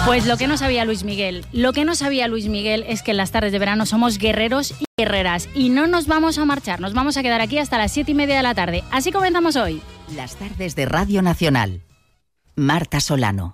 Pues lo que no sabía Luis Miguel. Lo que no sabía Luis Miguel es que en las tardes de verano somos guerreros y guerreras. Y no nos vamos a marchar, nos vamos a quedar aquí hasta las 7:30 de la tarde. Así comenzamos hoy. Las tardes de Radio Nacional. Marta Solano.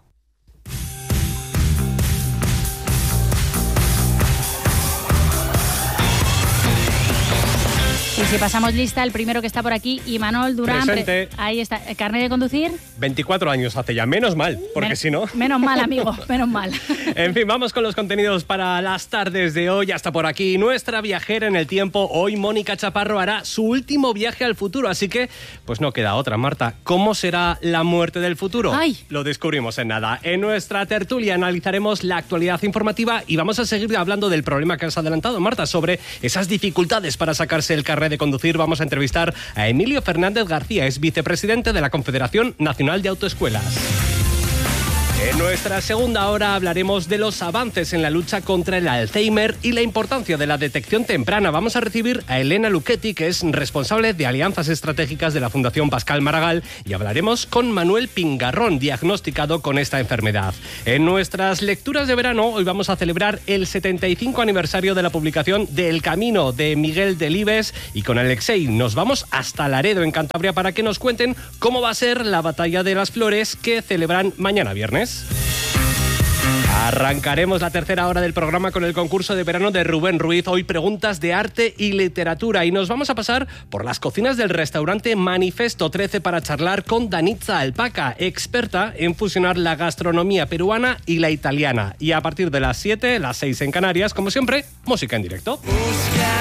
Y si pasamos lista, el primero que está por aquí, Imanol Durán. Presente. Ahí está. ¿Carnet de conducir? 24 años hace ya, menos mal, porque si no... Menos mal, amigo, menos mal. En fin, vamos con los contenidos para las tardes de hoy. Hasta por aquí, nuestra viajera en el tiempo. Hoy Mónica Chaparro hará su último viaje al futuro, así que pues no queda otra, Marta. ¿Cómo será la muerte del futuro? ¡Ay! Lo descubrimos en nada. En nuestra tertulia analizaremos la actualidad informativa y vamos a seguir hablando del problema que has adelantado, Marta, sobre esas dificultades para sacarse el carnet de conducir. Vamos a entrevistar a Emilio Fernández García, es vicepresidente de la Confederación Nacional de Autoescuelas. En nuestra segunda hora hablaremos de los avances en la lucha contra el Alzheimer y la importancia de la detección temprana. Vamos a recibir a Elena Luchetti, que es responsable de alianzas estratégicas de la Fundación Pascal Maragall, y hablaremos con Manuel Pingarrón, diagnosticado con esta enfermedad. En nuestras lecturas de verano, hoy vamos a celebrar el 75 aniversario de la publicación de El Camino de Miguel Delibes, y con Alexei nos vamos hasta Laredo, en Cantabria, para que nos cuenten cómo va a ser la Batalla de las Flores que celebran mañana viernes. Arrancaremos la tercera hora del programa con el concurso de verano de Rubén Ruiz. Hoy preguntas de arte y literatura, y nos vamos a pasar por las cocinas del restaurante Manifesto 13 para charlar con Danitza Alpaca, experta en fusionar la gastronomía peruana y la italiana. Y a partir de las 7, las 6 en Canarias, como siempre, música en directo.